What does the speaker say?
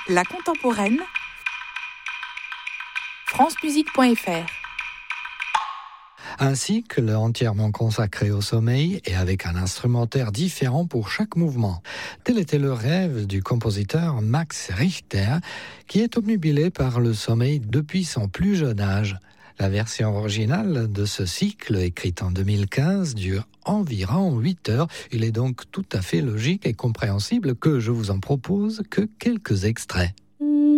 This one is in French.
La contemporaine, francemusique.fr. Un cycle entièrement consacré au sommeil et avec un instrumentaire différent pour chaque mouvement. Tel était le rêve du compositeur Max Richter, qui est obnubilé par le sommeil depuis son plus jeune âge. La version originale de ce cycle, écrite en 2015, dure environ 8 heures. Il est donc tout à fait logique et compréhensible que je vous en propose que quelques extraits.